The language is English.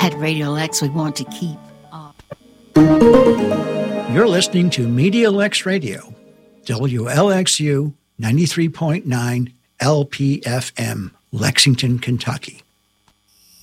At Radio Lex, we want to keep up. You're listening to Media Lex Radio, WLXU 93.9 LPFM, Lexington, Kentucky.